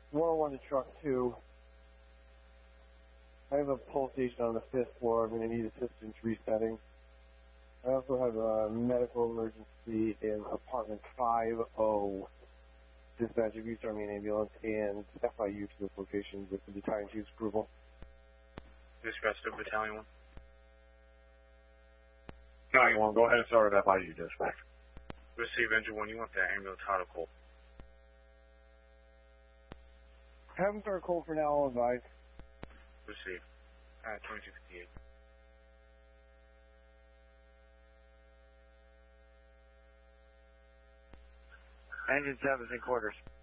101 to truck 2. I have a pull station on the 5th floor. I'm going to need assistance resetting. I also have a medical emergency in apartment 50. Dispatch, if you start me an ambulance and FIU to this location with the battalion chief's approval. Dispatch to battalion 1. 91, go ahead and start with FIU, dispatch. Receive engine 1, you want that ambulance hot or cold? Have them start cold for now, I'll advise. Receive. 2258. Engine 7's in quarters.